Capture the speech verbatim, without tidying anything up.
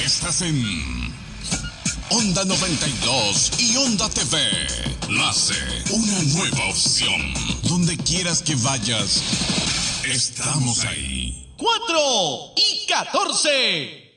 Estás en Onda noventa y dos y Onda T V. Nace una nueva opción. Donde quieras que vayas, estamos ahí. Cuatro y catorce.